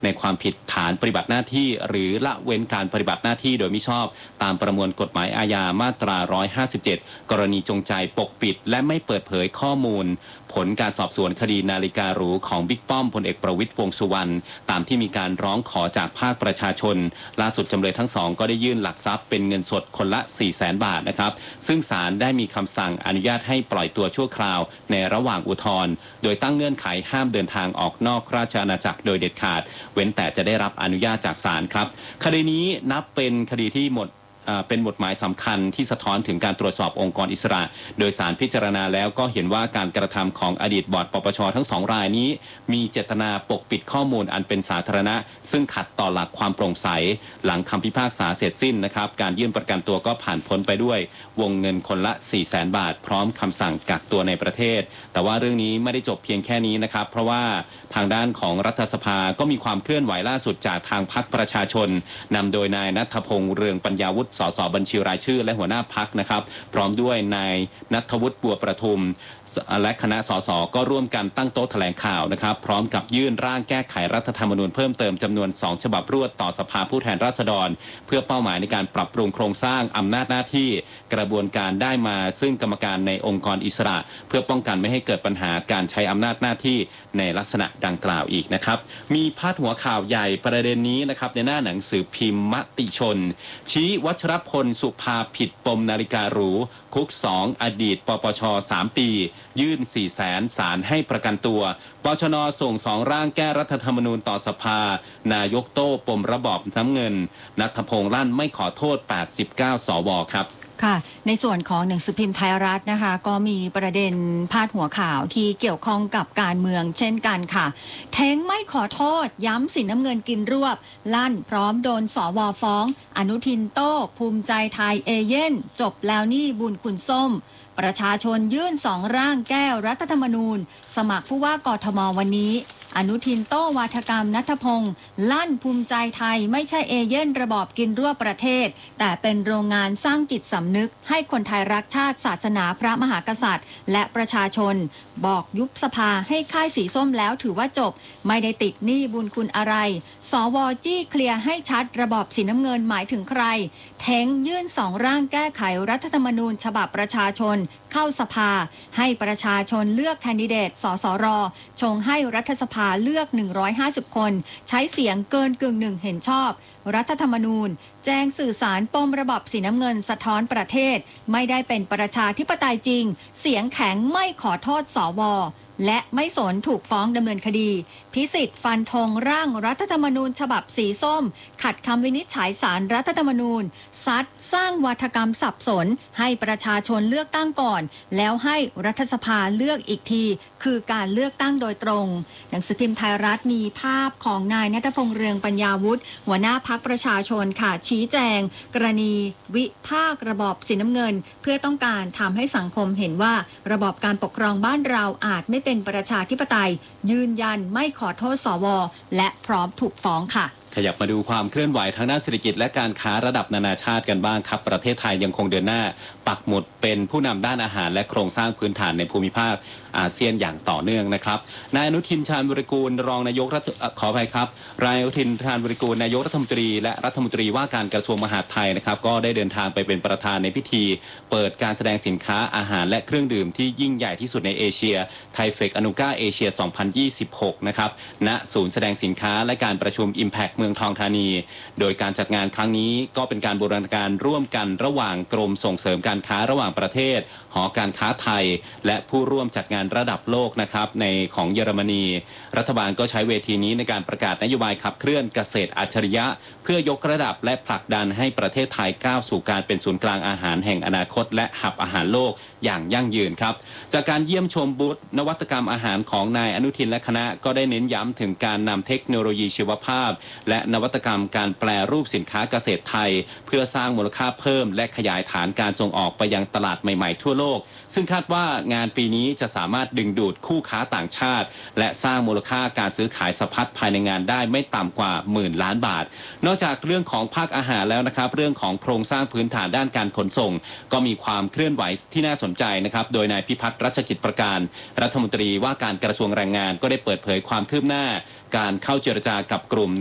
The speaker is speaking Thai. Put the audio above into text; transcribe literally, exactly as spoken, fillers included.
ในความผิดฐานปฏิบัติหน้าที่หรือละเว้นการปฏิบัติหน้าที่โดยมิชอบตามประมวลกฎหมายอาญามาตราหนึ่งร้อยห้าสิบเจ็ดกรณีจงใจปกปิดและไม่เปิดเผยข้อมูลผลการสอบสวนคดีนาฬิกาหรูของบิ๊กป้อมพลเอกประวิตรวงษ์สุวรรณตามที่มีการร้องขอจากภาคประชาชนล่าสุดจำเลยทั้งสองก็ได้ยื่นหลักทรัพย์เป็นเงินสดคนละ สี่แสน บาทนะครับซึ่งศาลได้มีคำสั่งอนุญาตให้ปล่อยตัวชั่วคราวในระหว่างอุทธรณ์โดยตั้งเงื่อนไขห้ามเดินทางออกนอกราชอาณาจักรโดยเด็ดขาดเว้นแต่จะได้รับอนุญาตจากศาลครับคดีนี้นับเป็นคดีที่หมดเป็นบทหมายสำคัญที่สะท้อนถึงการตรวจสอบองค์กรอิสระโดยศาลพิจารณาแล้วก็เห็นว่าการกระทำของอดีตบอร์ดปปชทั้งสองรายนี้มีเจตนาปกปิดข้อมูลอันเป็นสาธารณะซึ่งขัดต่อหลักความโปร่งใสหลังคำพิพากษาเสร็จสิ้นนะครับการยื่นประกันตัวก็ผ่านพ้นไปด้วยวงเงินคนละ สี่แสน บาทพร้อมคำสั่งกักตัวในประเทศแต่ว่าเรื่องนี้ไม่ได้จบเพียงแค่นี้นะครับเพราะว่าทางด้านของรัฐสภาก็มีความเคลื่อนไหวล่าสุดจากทางพรรคประชาชนนำโดยนายณัฐพงษ์เรืองปัญญาวุฒิสสบัญชีรายชื่อและหัวหน้าพรรคนะครับพร้อมด้วยนายณัฐวุฒิบัวประทุมและคณะสสก็ร่วมกันตั้งโต๊ะแถลงข่าวนะครับพร้อมกับยื่นร่างแก้ไขรัฐธรรมนูญเพิ่มเติมจำนวนสองฉบับรวดต่อสภาผู้แทนราษฎรเพื่อเป้าหมายในการปรับปรุงโครงสร้างอำนาจหน้าที่กระบวนการได้มาซึ่งกรรมการในองค์กรอิสระเพื่อป้องกันไม่ให้เกิดปัญหาการใช้อำนาจหน้าที่ในลักษณะดังกล่าวอีกนะครับมีพาดหัวข่าวใหญ่ประเด็นนี้นะครับในหน้าหนังสือพิมพ์มติชนชี้วัชรพลสุภาผิดปมนาฬิกาหรูคุกสองอดีตปปชสามปียื่นสี่แสนศาลให้ประกันตัวปชนส่งสองร่างแก้รัฐธรรมนูญต่อสภานายกโต้ปมระบอบน้ำเงินณัฐพงษ์ลั่นไม่ขอโทษแปดสิบเก้าสวครับค่ะในส่วนของหนังสือพิมพ์ไทยรัฐนะคะก็มีประเด็นพาดหัวข่าวที่เกี่ยวข้องกับการเมืองเช่นกันค่ะเท้งไม่ขอโทษย้ำสินน้ำเงินกินรวบลั่นพร้อมโดนสวฟ้องอนุทินโต้ภูมิใจไทยเอเย่นจบแล้วนี่บุญคุณส้มประชาชนยื่นสองร่างแก้รัฐธรรมนูญสมัครผู้ว่ากทมวันนี้อนุทินโต้วาทกรรมณัฐพงษ์ลั่นภูมิใจไทยไม่ใช่เอเย่นระบอบกินรวบประเทศแต่เป็นโรงงานสร้างจิตสำนึกให้คนไทยรักชาติศาสนาพระมหากษัตริย์และประชาชนบอกยุบสภาให้ค่ายสีส้มแล้วถือว่าจบไม่ได้ติดหนี้บุญคุณอะไรสวจี้เคลียร์ให้ชัดระบอบสีน้ำเงินหมายถึงใครเท้งยื่นสองร่างแก้ไขรัฐธรรมนูญฉบับประชาชนเข้าสภาให้ประชาชนเลือกแคนดิเดตสสรชงให้รัฐสภาเลือกหนึ่งร้อยห้าสิบคนใช้เสียงเกินกึ่งหนึ่งเห็นชอบรัฐธรรมนูญแจ้งสื่อสารปมระบอบสีน้ำเงินสะท้อนประเทศไม่ได้เป็นประชาธิปไตยจริงเสียงแข็งไม่ขอโทษสวและไม่สนถูกฟ้องดำเนินคดีพิสิทธิ์ฟันธงร่างรัฐธรรมนูญฉบับสีส้มขัดคำวินิจฉัยศาลรัฐธรรมนูญซัดสร้างวาทกรรมสับสนให้ประชาชนเลือกตั้งก่อนแล้วให้รัฐสภาเลือกอีกทีคือการเลือกตั้งโดยตรงหนังสือพิมพ์ไทยรัฐมีภาพของนายณัฐพงษ์เรืองปัญญาวุฒิหัวหน้าพรรคประชาชนค่ะชี้แจงกรณีวิพากษ์ระบอบสีน้ำเงินเพื่อต้องการทำให้สังคมเห็นว่าระบอบการปกครองบ้านเราอาจไม่เป็นประชาธิปไตยยืนยันไม่ขอโทษสวและพร้อมถูกฟ้องค่ะขยับมาดูความเคลื่อนไหวทางด้านเศรษฐกิจและการค้าระดับนานาชาติกันบ้างครับประเทศไทยยังคงเดินหน้าปักหมุดเป็นผู้นำด้านอาหารและโครงสร้างพื้นฐานในภูมิภาคอาเซียนอย่างต่อเนื่องนะครับนายอนุทินชาญวิรากูลรองนายกรัฐขออภัยครับนายอนุทินชาญวิรากูลนายกรัฐมนตรีและรัฐมนตรีว่าการกระทรวงมหาดไทยนะครับก็ได้เดินทางไปเป็นประธานในพิธีเปิดการแสดงสินค้าอาหารและเครื่องดื่มที่ยิ่งใหญ่ที่สุดในเอเชียไทเฟคอนุก้าเอเชียสองพันยี่สิบหกนะครับณศูนย์แสดงสินค้าและการประชุม Impact เมืองทองธานีโดยการจัดงานครั้งนี้ก็เป็นการบูรณาการร่วมกันระหว่างกรมส่งเสริมการค้าระหว่างประเทศหอการค้าไทยและผู้ร่วมจัดงานระดับโลกนะครับในของเยอรมนีรัฐบาลก็ใช้เวทีนี้ในการประกาศนโยบายขับเคลื่อนเกษตรอัจฉริยะเพื่อยกระดับและผลักดันให้ประเทศไทยก้าวสู่การเป็นศูนย์กลางอาหารแห่งอนาคตและหับอาหารโลกอย่างยั่งยืนครับจากการเยี่ยมชมบูธนวัตกรรมอาหารของนายอนุทินและคณะก็ได้เน้นย้ำถึงการนำเทคโนโลยีชีวภาพและนวัตกรรมการแปรรูปสินค้าเกษตรไทยเพื่อสร้างมูลค่าเพิ่มและขยายฐานการส่งออกไปยังตลาดใหม่ๆทั่วโลกซึ่งคาดว่างานปีนี้จะสามารถดึงดูดคู่ค้าต่างชาติและสร้างมูลค่าการซื้อขายสะพัดภายในงานได้ไม่ต่ำกว่าหมื่นล้านบาทนอกจากเรื่องของภาคอาหารแล้วนะครับเรื่องของโครงสร้างพื้นฐานด้านการขนส่งก็มีความเคลื่อนไหวที่น่าสนใจนะครับโดยนายพิพัฒน์รัชกิจประการรัฐมนตรีว่าการกระทรวงแรงงานก็ได้เปิดเผยความคืบหน้าการเข้าเจรจากับกลุ่ม